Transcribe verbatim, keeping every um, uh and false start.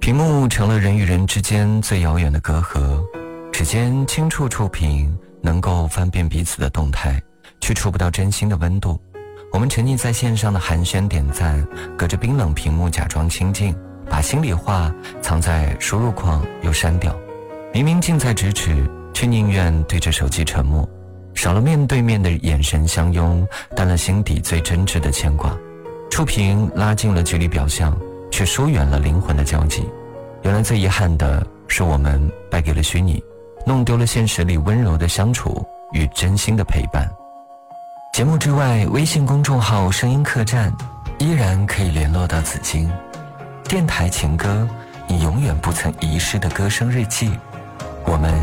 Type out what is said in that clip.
屏幕成了人与人之间最遥远的隔阂，指尖轻触触屏，能够翻遍彼此的动态，却触不到真心的温度。我们沉溺在线上的寒暄点赞，隔着冰冷屏幕假装亲近，把心里话藏在输入框又删掉。明明近在咫尺，却宁愿对着手机沉默，少了面对面的眼神相拥，淡了心底最真挚的牵挂。触屏拉近了距离表象，却疏远了灵魂的交集。原来最遗憾的是，我们败给了虚拟，弄丢了现实里温柔的相处与真心的陪伴。节目之外，微信公众号声音客栈依然可以联络到紫金。电台情歌，你永远不曾遗失的歌声日记。我们